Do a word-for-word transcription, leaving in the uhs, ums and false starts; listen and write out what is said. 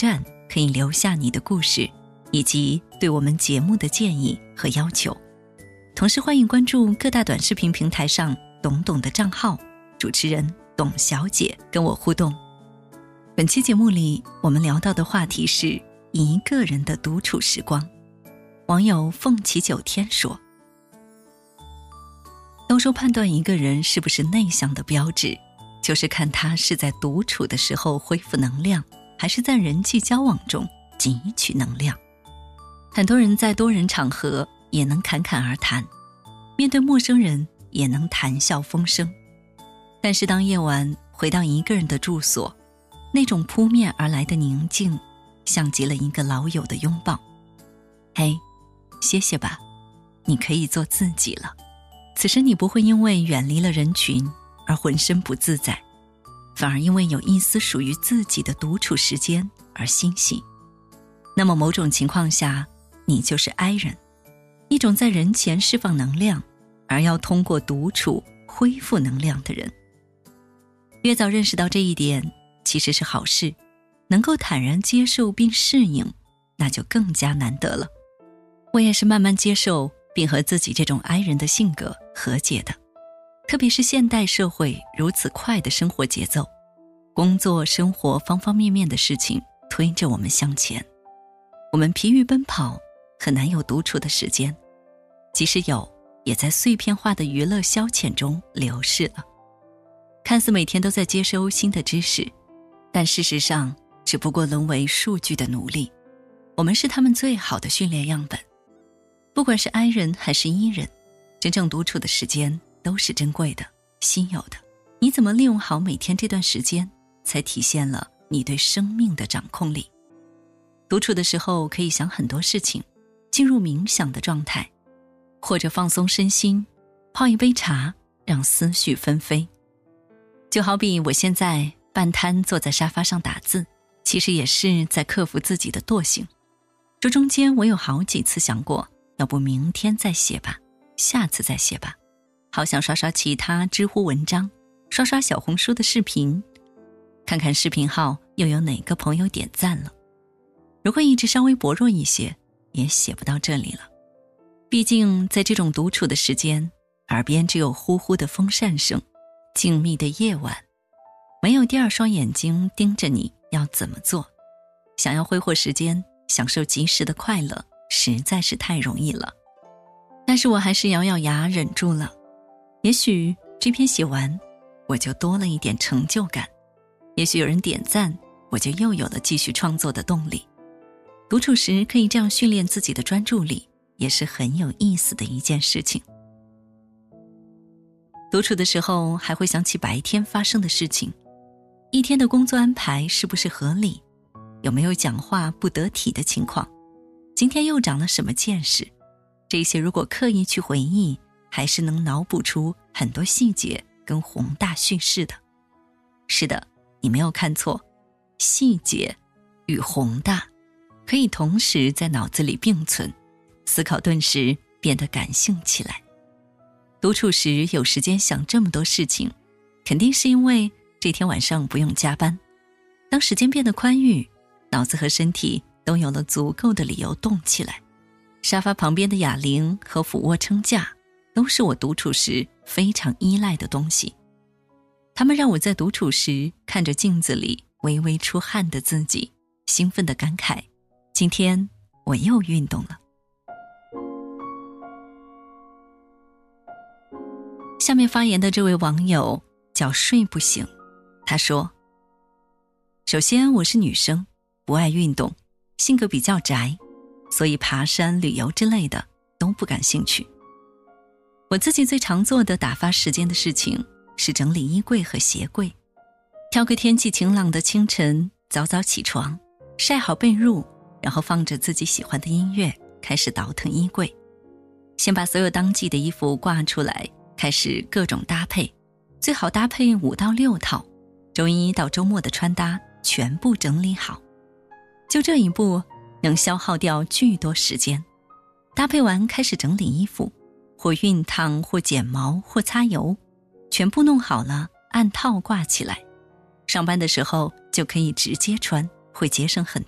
站可以留下你的故事，以及对我们节目的建议和要求。同时欢迎关注各大短视频平台上懂懂的账号，主持人董小姐跟我互动。本期节目里我们聊到的话题是一个人的独处时光。网友凤起九天说，都说判断一个人是不是内向的标志，就是看他是在独处的时候恢复能量，还是在人际交往中汲取能量。很多人在多人场合也能侃侃而谈，面对陌生人也能谈笑风生，但是当夜晚回到一个人的住所，那种扑面而来的宁静像极了一个老友的拥抱。嘿，歇歇吧，你可以做自己了。此时你不会因为远离了人群而浑身不自在，反而因为有一丝属于自己的独处时间而欣喜。那么某种情况下，你就是 I 人，一种在人前释放能量，而要通过独处恢复能量的人。越早认识到这一点其实是好事，能够坦然接受并适应，那就更加难得了。我也是慢慢接受并和自己这种 I 人的性格和解的。特别是现代社会如此快的生活节奏，工作生活方方面面的事情推着我们向前，我们疲于奔跑，很难有独处的时间，即使有，也在碎片化的娱乐消遣中流逝了。看似每天都在接收新的知识，但事实上只不过沦为数据的奴隶。我们是他们最好的训练样本。不管是 I 人还是 E 人，真正独处的时间都是珍贵的、稀有的。你怎么利用好每天这段时间，才体现了你对生命的掌控力。独处的时候可以想很多事情，进入冥想的状态，或者放松身心，泡一杯茶，让思绪纷飞。就好比我现在半瘫坐在沙发上打字，其实也是在克服自己的惰性。这中间我有好几次想过，要不明天再写吧，下次再写吧。好想刷刷其他知乎文章，刷刷小红书的视频，看看视频号又有哪个朋友点赞了。如果意志稍微薄弱一些，也写不到这里了。毕竟在这种独处的时间，耳边只有呼呼的风扇声，静谧的夜晚，没有第二双眼睛盯着你要怎么做。想要挥霍时间，享受即时的快乐，实在是太容易了。但是我还是咬咬牙忍住了。也许这篇写完，我就多了一点成就感，也许有人点赞，我就又有了继续创作的动力。独处时可以这样训练自己的专注力，也是很有意思的一件事情。独处的时候还会想起白天发生的事情，一天的工作安排是不是合理，有没有讲话不得体的情况，今天又长了什么见识。这些如果刻意去回忆，还是能脑补出很多细节跟宏大叙事的。是的，你没有看错，细节与宏大可以同时在脑子里并存，思考顿时变得感性起来。独处时有时间想这么多事情，肯定是因为这天晚上不用加班。当时间变得宽裕，脑子和身体都有了足够的理由动起来。沙发旁边的哑铃和俯卧撑架都是我独处时非常依赖的东西，它们让我在独处时看着镜子里微微出汗的自己，兴奋地感慨，今天我又运动了。下面发言的这位网友叫睡不醒，他说，首先我是女生，不爱运动，性格比较宅，所以爬山、旅游之类的都不感兴趣。我自己最常做的打发时间的事情是整理衣柜和鞋柜。挑个天气晴朗的清晨，早早起床，晒好被褥，然后放着自己喜欢的音乐，开始倒腾衣柜。先把所有当季的衣服挂出来，开始各种搭配，最好搭配五到六套，周一到周末的穿搭全部整理好。就这一步能消耗掉巨多时间。搭配完开始整理衣服，或熨烫，或剪毛，或擦油，全部弄好了按套挂起来。上班的时候就可以直接穿，会节省很